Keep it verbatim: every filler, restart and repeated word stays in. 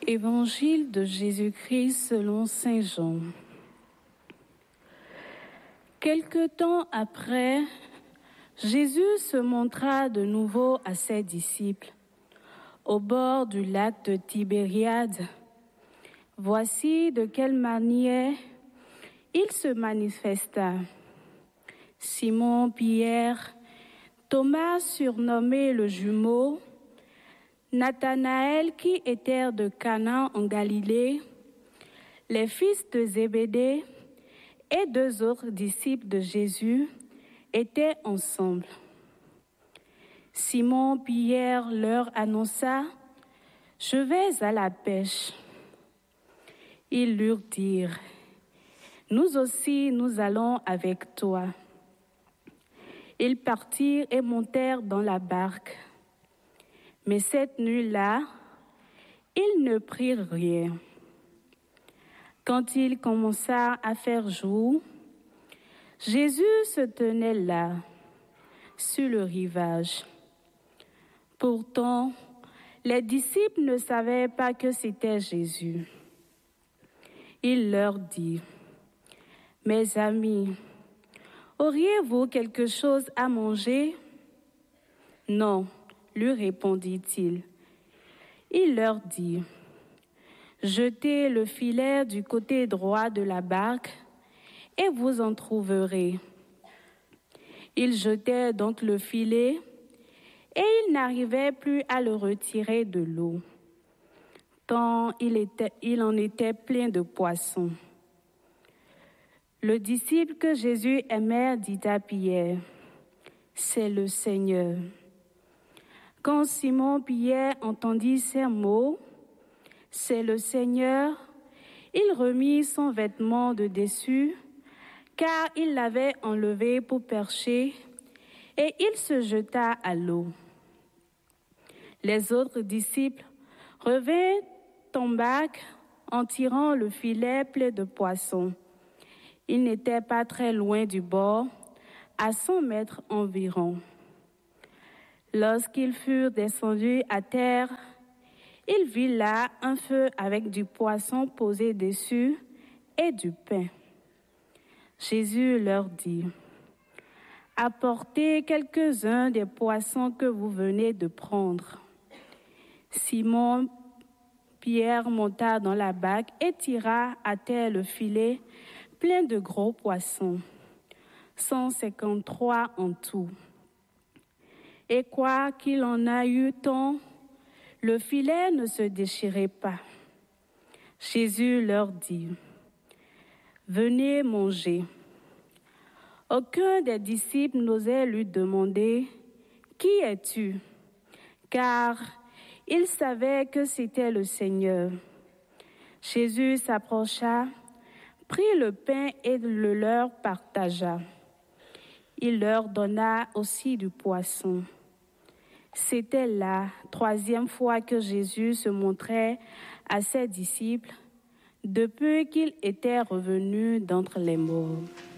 Évangile de Jésus-Christ selon saint Jean. Quelque temps après, Jésus se montra de nouveau à ses disciples, au bord du lac de Tibériade. Voici de quelle manière il se manifesta. Simon Pierre, Thomas surnommé le jumeau, Nathanaël qui était de Cana en Galilée, les fils de Zébédée et deux autres disciples de Jésus étaient ensemble. Simon Pierre leur annonça: « Je vais à la pêche. » Ils lui dirent: « Nous aussi, nous allons avec toi. » Ils partirent et montèrent dans la barque. Mais cette nuit-là, ils ne prirent rien. Quand il commença à faire jour, Jésus se tenait là, sur le rivage. Pourtant, les disciples ne savaient pas que c'était Jésus. Il leur dit: « Mes amis, auriez-vous quelque chose à manger? » « Non, lui répondit-il. Il leur dit: « Jetez le filet du côté droit de la barque et vous en trouverez. » Ils jetaient donc le filet et ils n'arrivaient plus à le retirer de l'eau, tant il, était, il en était plein de poissons. Le disciple que Jésus aimait dit à Pierre: « C'est le Seigneur. » Quand Simon Pierre entendit ces mots, « C'est le Seigneur », il remit son vêtement de dessus, car il l'avait enlevé pour percher, et il se jeta à l'eau. Les autres disciples revinrent en barque en tirant le filet plein de poissons. Ils n'étaient pas très loin du bord, à cent mètres environ. Lorsqu'ils furent descendus à terre, ils virent là un feu avec du poisson posé dessus et du pain. Jésus leur dit: « Apportez quelques-uns des poissons que vous venez de prendre. » Simon Pierre monta dans la barque et tira à terre le filet plein de gros poissons, cent cinquante-trois en tout. Et quoi qu'il en a eu tant, le filet ne se déchirait pas. Jésus leur dit: « Venez manger. » Aucun des disciples n'osait lui demander: « Qui es-tu ?» car il savait que c'était le Seigneur. Jésus s'approcha, prit le pain et le leur partagea. Il leur donna aussi du poisson. C'était la troisième fois que Jésus se montrait à ses disciples depuis qu'il était revenu d'entre les morts.